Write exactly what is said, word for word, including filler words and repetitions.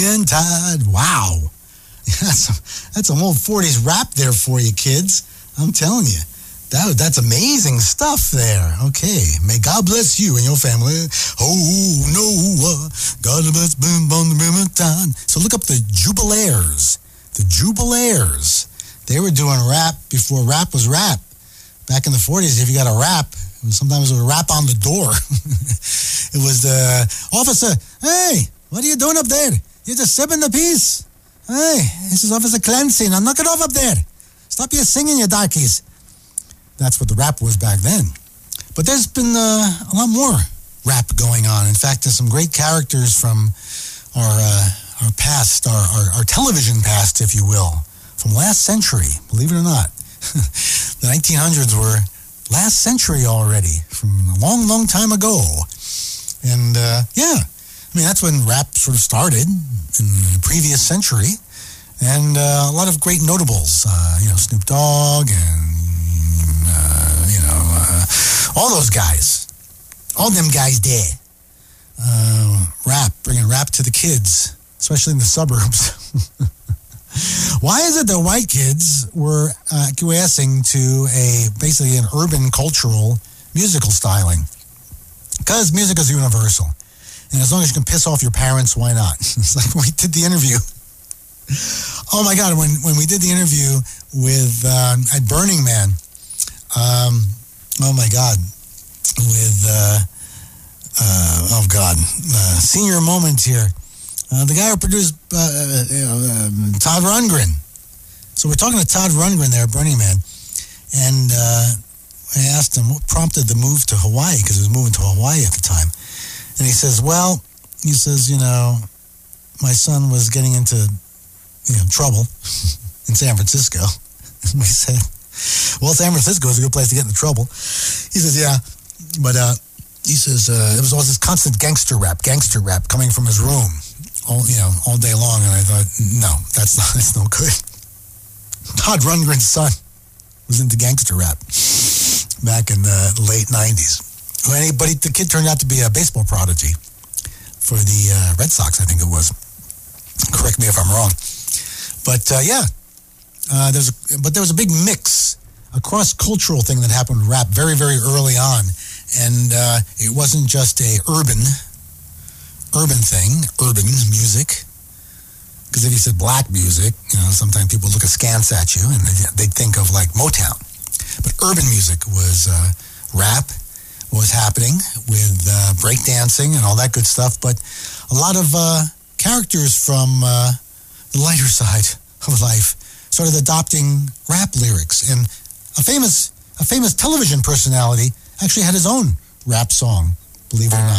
Todd. Wow. That's a, that's some old forties rap there for you, kids. I'm telling you. That, that's amazing stuff there. Okay. May God bless you and your family. Oh, no. Uh, God bless. So look up the Jubilaires. The Jubilaires. They were doing rap before rap was rap. Back in the forties, if you got a rap, it was, sometimes it was a rap on the door. It was the officer, hey, what are you doing up there? You're just sipping the piece. Hey, this is Officer Clancy. Now knock it off up there. Stop your singing, you darkies. That's what the rap was back then. But there's been uh, a lot more rap going on. In fact, there's some great characters from our uh, our past, our, our, our television past, if you will, from last century, believe it or not. The nineteen hundreds were last century already, from a long, long time ago. And, uh, yeah, I mean, that's when rap sort of started in the previous century. And uh, a lot of great notables, uh, you know, Snoop Dogg and, uh, you know, uh, all those guys. All them guys there. Uh, rap, bringing rap to the kids, especially in the suburbs. Why is it that white kids were uh, acquiescing to a basically an urban cultural musical styling? Because music is universal. And as long as you can piss off your parents, why not? It's like when we did the interview. Oh my God, when, when we did the interview with uh, at Burning Man, um, oh my God, with, uh, uh, oh God, uh, senior moment here. Uh, the guy who produced uh, you know, uh, Todd Rundgren. So we're talking to Todd Rundgren there at Burning Man. And uh, I asked him what prompted the move to Hawaii, because he was moving to Hawaii at the time. And he says, well, he says, you know, my son was getting into, you know, trouble in San Francisco. And we said, well, San Francisco is a good place to get into trouble. He says, yeah, but uh, he says, uh, it was all this constant gangster rap, gangster rap coming from his room. All, you know, all day long, and I thought, no, that's not, that's no good. Todd Rundgren's son was into gangster rap back in the late nineties. But the kid turned out to be a baseball prodigy for the uh, Red Sox, I think it was. Correct me if I'm wrong. But uh, yeah, uh, there's a, but there was a big mix, a cross-cultural thing that happened with rap very, very early on, and uh, it wasn't just a urban. urban thing, urban music. Because if you said black music, you know, sometimes people look askance at you and they think of like Motown. But urban music was uh, rap, was happening with uh, breakdancing and all that good stuff. But a lot of uh, characters from uh, the lighter side of life started adopting rap lyrics. And a famous, a famous television personality actually had his own rap song, believe it or not.